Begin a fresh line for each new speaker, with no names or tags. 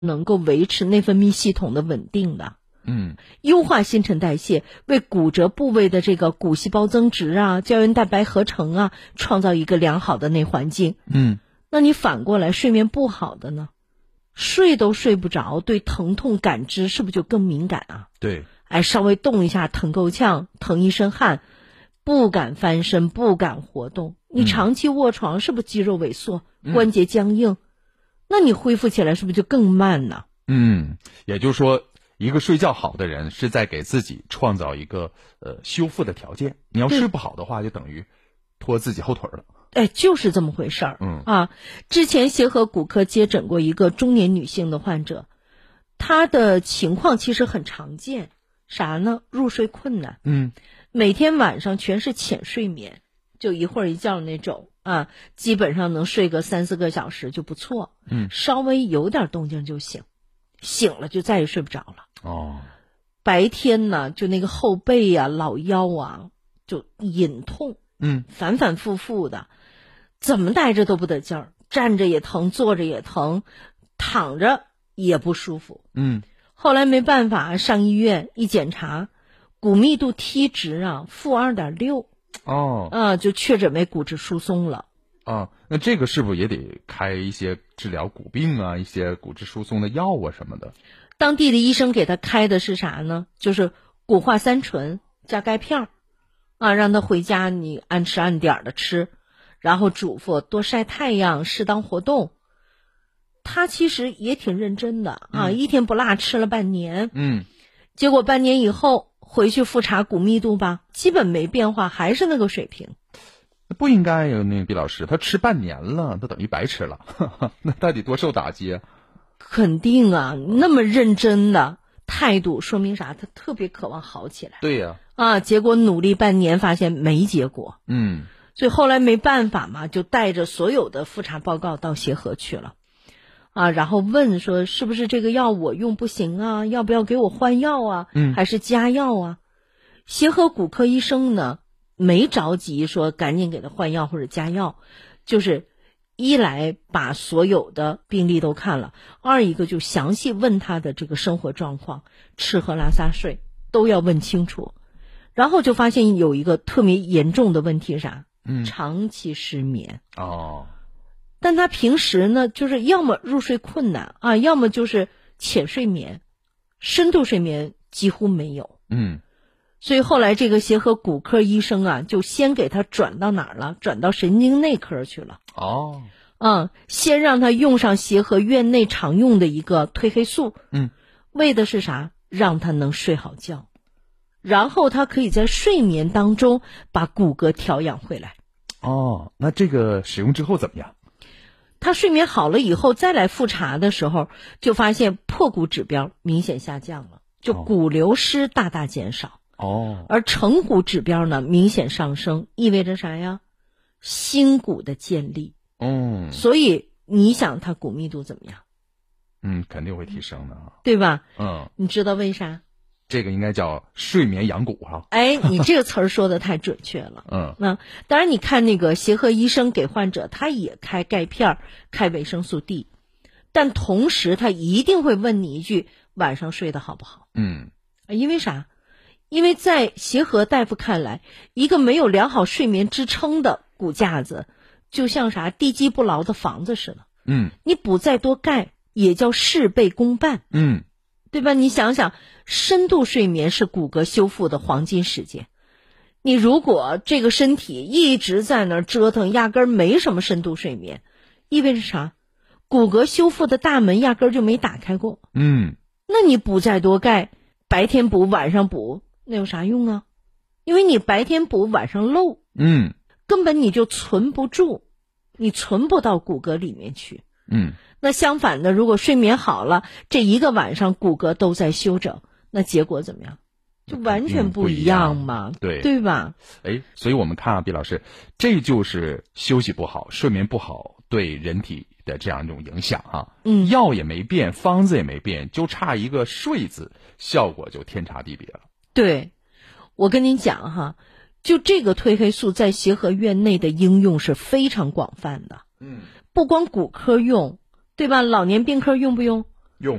能够维持内分泌系统的稳定的。优化新陈代谢，为骨折部位的这个骨细胞增殖啊、胶原蛋白合成啊，创造一个良好的内环境。那你反过来睡眠不好的呢，睡都睡不着，对疼痛感知是不是就更敏感啊？
对，
稍微动一下疼够呛，疼一身汗，不敢翻身，不敢活动。你长期卧床，是不是肌肉萎缩，关节僵硬？那你恢复起来是不是就更慢呢？
也就是说，一个睡觉好的人是在给自己创造一个修复的条件。你要睡不好的话，就等于拖自己后腿了。
就是这么回事儿。之前协和骨科接诊过一个中年女性的患者，她的情况其实很常见，啥呢？入睡困难。每天晚上全是浅睡眠，就一会儿一觉那种啊，基本上能睡个3-4个小时就不错。稍微有点动静就醒，醒了就再也睡不着了。白天呢，就那个后背啊、老腰啊，就隐痛。反反复复的，怎么待着都不得劲儿，站着也疼，坐着也疼，躺着也不舒服。后来没办法，上医院一检查，骨密度 T 值啊-2.6。就确诊为骨质疏松了。
那这个是不是也得开一些治疗骨病啊、一些骨质疏松的药啊什么的？
当地的医生给他开的是啥呢？就是骨化3醇加钙片让他回家你按时按点的吃，然后嘱咐多晒太阳，适当活动。他其实也挺认真的一天不落吃了半年。结果半年以后回去复查骨密度吧，基本没变化，还是那个水平。
不应该有那个毕老师，他吃半年了，他等于白吃了。那他得多受打击啊！
肯定啊，那么认真的态度说明啥？他特别渴望好起来。
对呀。
结果努力半年发现没结果。所以后来没办法嘛，就带着所有的复查报告到协和去了。然后问说是不是这个药我用不行啊？要不要给我换药啊？还是加药啊？协和骨科医生呢没着急说赶紧给他换药或者加药，就是一来把所有的病例都看了，二一个就详细问他的这个生活状况，吃喝拉撒睡都要问清楚。然后就发现有一个特别严重的问题是啥？长期失眠。但他平时呢，就是要么入睡困难要么就是浅睡眠，深度睡眠几乎没有。所以后来这个协和骨科医生就先给他转到哪儿了？转到神经内科去了。先让他用上协和院内常用的一个褪黑素。为的是啥？让他能睡好觉，然后他可以在睡眠当中把骨骼调养回来。
那这个使用之后怎么样？
他睡眠好了以后再来复查的时候，就发现破骨指标明显下降了，就骨流失大大减少。而成骨指标呢明显上升，意味着啥呀？新骨的建立。所以你想他骨密度怎么样？
肯定会提升的，
对吧？你知道为啥？
这个应该叫睡眠养骨哈。
你这个词儿说的太准确了。那当然，你看那个协和医生给患者，他也开钙片，开维生素 D， 但同时他一定会问你一句：晚上睡得好不好？因为啥？因为在协和大夫看来，一个没有良好睡眠支撑的骨架子，就像啥地基不牢的房子似的。你补再多钙，也叫事倍功半。对吧？你想想，深度睡眠是骨骼修复的黄金时间。你如果这个身体一直在那儿折腾，压根儿没什么深度睡眠，意味着啥？骨骼修复的大门压根儿就没打开过。那你补再多钙，白天补晚上补，那有啥用啊？因为你白天补晚上漏。根本你就存不住，你存不到骨骼里面去。那相反的，如果睡眠好了，这一个晚上骨骼都在休整，那结果怎么样？就完全不一样嘛。对吧？
所以我们看毕老师，这就是休息不好、睡眠不好对人体的这样一种影响药也没变，方子也没变，就差一个睡字，效果就天差地别了。
对，我跟你讲就这个褪黑素在协和院内的应用是非常广泛的。不光骨科用，对吧？老年病科用不用？